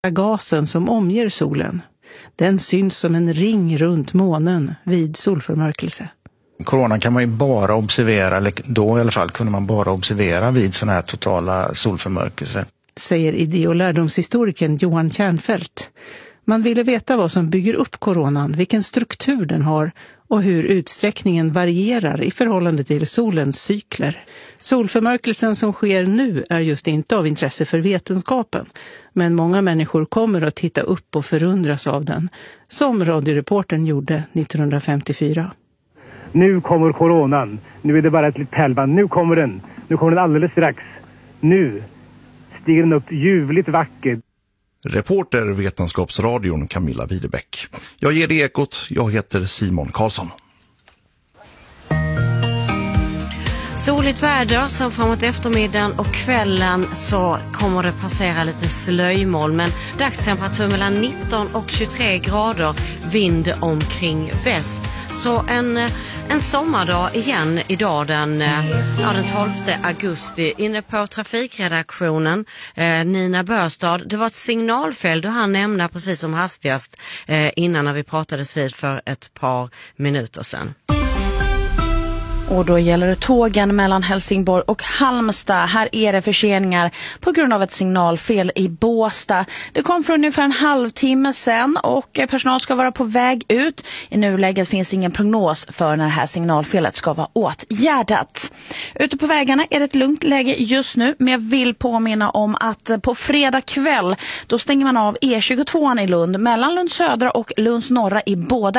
gasen som omger solen. Den syns som en ring runt månen vid solförmörkelse. Coronan kan man ju bara observera, eller då i alla fall kunde man bara observera vid sån här totala solförmörkelse. Säger idé- och lärdomshistorikern Johan Kärnfält. Man ville veta vad som bygger upp coronan, vilken struktur den har och hur utsträckningen varierar i förhållande till solens cykler. Solförmörkelsen som sker nu är just inte av intresse för vetenskapen, men många människor kommer att titta upp och förundras av den, som radioreportern gjorde 1954. Nu kommer coronan. Nu är det bara ett litet pärlband. Nu kommer den. Nu kommer den alldeles strax. Nu stiger den upp ljuvligt vacker. Reporter Vetenskapsradion Camilla Widebeck. Jag ger det ekot. Jag heter Simon Karlsson. Soligt väder, så framåt eftermiddagen och kvällen så kommer det passera lite slöjmoln, men dagstemperatur mellan 19 och 23 grader, vind omkring väst. Så en sommardag igen idag den 12 augusti. Inne på trafikredaktionen, Nina Börstad, det var ett signalfel du hann nämna precis som hastigast innan när vi pratades vid för ett par minuter sedan. Och då gäller det tågen mellan Helsingborg och Halmstad. Här är det förseningar på grund av ett signalfel i Båstad. Det kom för ungefär en halvtimme sedan och personal ska vara på väg ut. I nuläget finns ingen prognos för när det här signalfelet ska vara åtgärdat. Ute på vägarna är det ett lugnt läge just nu, men jag vill påminna om att på fredag kväll då stänger man av E22 i Lund mellan Lund södra och Lunds norra i båda